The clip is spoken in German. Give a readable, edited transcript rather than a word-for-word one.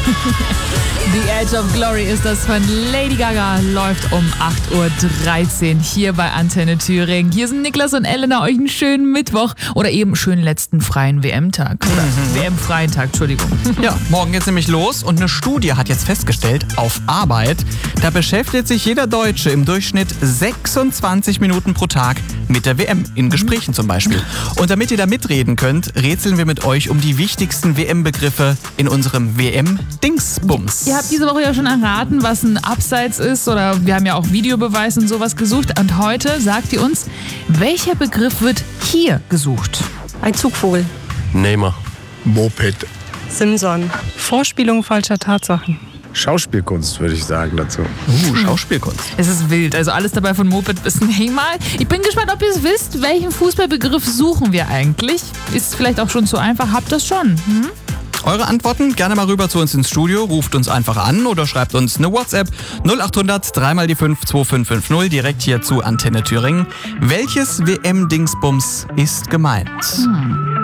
The Edge of Glory ist das von Lady Gaga, läuft um 8.13 Uhr hier bei Antenne Thüringen. Hier sind Niklas und Elena, euch einen schönen Mittwoch oder eben schönen letzten freien WM-Tag. Oder WM-freien Tag, Entschuldigung. Ja, morgen geht's nämlich los und eine Studie hat jetzt festgestellt, auf Arbeit, da beschäftigt sich jeder Deutsche im Durchschnitt 26 Minuten pro Tag mit der WM, in Gesprächen zum Beispiel. Und damit ihr da mitreden könnt, rätseln wir mit euch um die wichtigsten WM-Begriffe in unserem WM-Dingsbums. Ihr habt diese Woche ja schon erraten, was ein Abseits ist, oder wir haben ja auch Videobeweis und sowas gesucht. Und heute sagt ihr uns, welcher Begriff wird hier gesucht? Ein Zugvogel. Neymar. Moped. Simson. Vorspielung falscher Tatsachen. Schauspielkunst, würde ich sagen dazu. Schauspielkunst. Es ist wild, also alles dabei von Moped bis Neymar. Ich bin gespannt, ob ihr es wisst, welchen Fußballbegriff suchen wir eigentlich? Ist vielleicht auch schon zu einfach, habt ihr das schon? Eure Antworten gerne mal rüber zu uns ins Studio, ruft uns einfach an oder schreibt uns eine WhatsApp 0800 3 mal die 5 2550 direkt hier zu Antenne Thüringen. Welches WM-Dingsbums ist gemeint?